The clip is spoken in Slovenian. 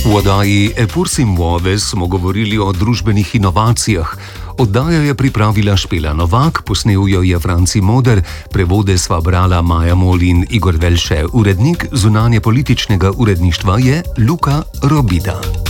V oddaji Epursi Muove smo govorili o družbenih inovacijah. Oddajo je pripravila Špela Novak, posnel jo je Franci Moder, prevode sva brala Maja Mol in Igor Velše. Urednik zunanje političnega uredništva je Luka Robida.